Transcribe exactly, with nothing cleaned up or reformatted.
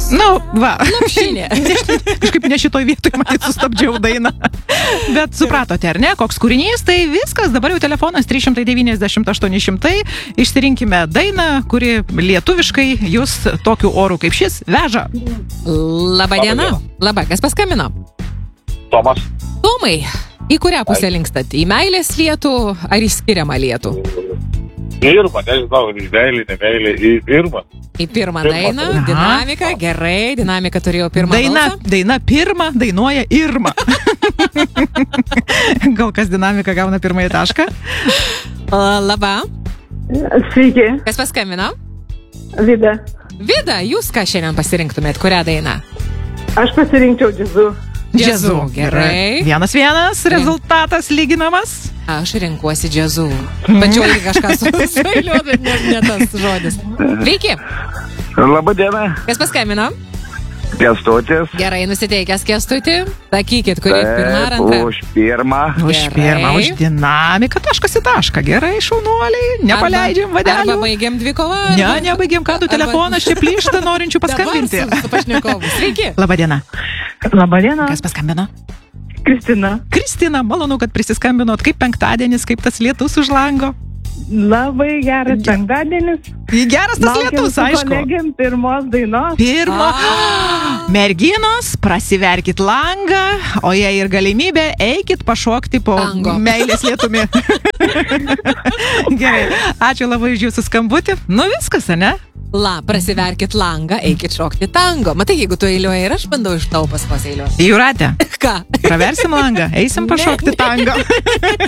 Nu, va. Lopšinė. Kažkaip ne šitoj vietoj, matyt, sustabdžiau dainą. Bet supratote, ar ne, koks kūrinys, tai viskas, dabar jau telefonas trys šimtai devyniasdešimt aštuoni šimtai. Išsirinkime dainą, kuri lietuviškai jūs tokiu oru kaip šis veža. Labą dieną. Labą, kas paskambino? Tomas. Tomai, į kurią pusę linkstat? Į meilės lietų ar į skiriamą lietų? Pirmą, nežinau, į meilį, ne meilį, į pirmą. Į pirmą Pirmą. dainą, Aha. dinamika, gerai, dinamika turėjo pirmą Daina, balsą. daina pirmą, dainuoja Irma. Gal kas dinamika gauna pirmąjį tašką? A, Labą, Sveiki, kas paskambino? Vida. Vida, jūs ką šiandien pasirinktumėt, kurią dainą? Aš pasirinkčiau džiazu. Džiazu, gerai. Vienas vienas, rezultatas lyginamas. Aš renkuosi džiazu. Pačiau irgi kažką su suiliu, bet ne, ne tas žodis. Sveiki, Labą dieną. kas paskambino? Kęstutis. Gerai nusiteikęs Kęstutį. Sakykit, kuri pirma ar antra? Už pirmą. Už Gerai. pirmą, už dinamiką, taškas į tašką. Gerai, šaunuoliai, nepaleidžiam Arba vadelių. baigiam dvikovą. Ne, arba- nebaigėm, ką tu arba- telefonas čia plyšta, norinčių paskambinti. Dabar su, su pašnekovu. Sveiki. Labadiena. Labadiena, Kas paskambino? Kristina. Kristina, malonu, kad prisiskambinot. Kaip penktadienis, kaip tas lietus už lango. Labai geras penktadienis. Geras tas Laukiam lietus, su aišku. kolegėm pirmos dainos. Pirmo. Merginos, prasiverkit langą, o jei ir galimybė, eikit pašokti po Tango. meilės lietumi. Gerai, ačiū labai už jūsų skambutį. Nu viskas, ane? La, prasiverkit langą, eikit šokti tango. Matai, jeigu tu eiliuoji ir aš bandau iš tavo paskos eiliuoti. Jūratė, Ką? praversim langą, eisim pašokti tango.